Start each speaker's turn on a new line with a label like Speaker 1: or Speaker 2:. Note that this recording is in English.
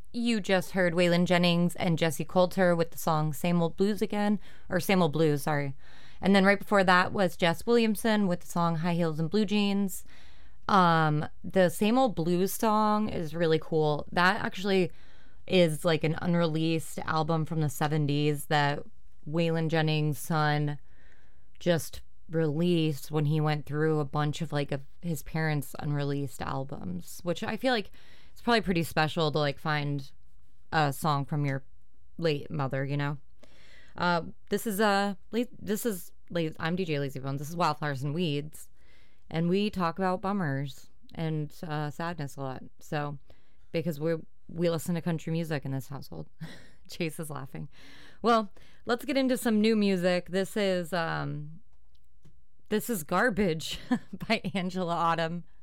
Speaker 1: You just heard Waylon Jennings and Jesse Coulter with the song Same Old Blues Again, or Same Old Blues, sorry. And then right before that was Jess Williamson with the song High Heels and Blue Jeans. The Same Old Blues song is really cool. That actually is like an unreleased album from the 70s that Waylon Jennings' son just released when he went through a bunch of like of his parents' unreleased albums, which I feel like it's probably pretty special to like find a song from your late mother, you know. This is I'm DJ Lazy Bones. This is Wildflowers and Weeds, and we talk about bummers and sadness a lot. So because we listen to country music in this household. Chase is laughing. Well, let's get into some new music. This is Garbage by Angela Autumn.